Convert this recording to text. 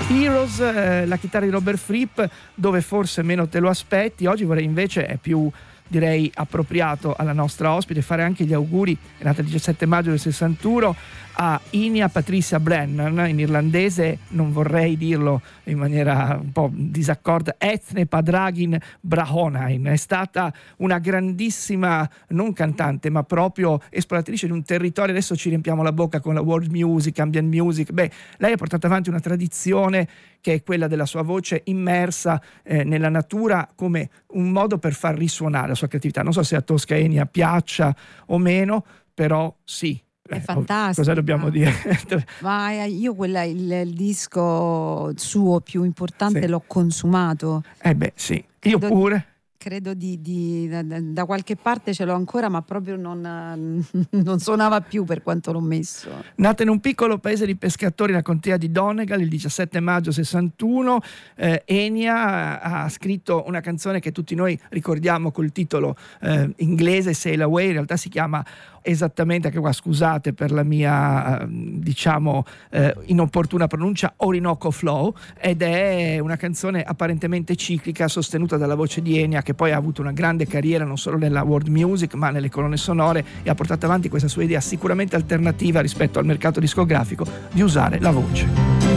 Heroes, la chitarra di Robert Fripp, dove forse meno te lo aspetti. Oggi vorrei invece, è più direi appropriato alla nostra ospite, fare anche gli auguri, è nata il 17 maggio del 61, a Inia Patricia Brennan, in irlandese non vorrei dirlo in maniera un po' disaccorda, Ethne Padragin Brahonain. È stata una grandissima, non cantante, ma proprio esploratrice di un territorio. Adesso ci riempiamo la bocca con la world music, ambient music. Beh, lei ha portato avanti una tradizione che è quella della sua voce immersa nella natura, come un modo per far risuonare la sua creatività. Non so se a Tosca Enia piaccia o meno, però sì. È fantastico. Cosa dobbiamo dire? Ma io il disco suo più importante sì. L'ho consumato. Sì, io pure. Credo da qualche parte ce l'ho ancora, ma proprio non suonava più per quanto l'ho messo. Nata in un piccolo paese di pescatori, la contea di Donegal, il 17 maggio 61, Enya ha scritto una canzone che tutti noi ricordiamo col titolo inglese Sail Away. In realtà si chiama esattamente, anche qua scusate per la mia inopportuna pronuncia, Orinoco Flow, ed è una canzone apparentemente ciclica sostenuta dalla voce di Enya, che poi ha avuto una grande carriera non solo nella world music ma nelle colonne sonore, e ha portato avanti questa sua idea sicuramente alternativa rispetto al mercato discografico di usare la voce.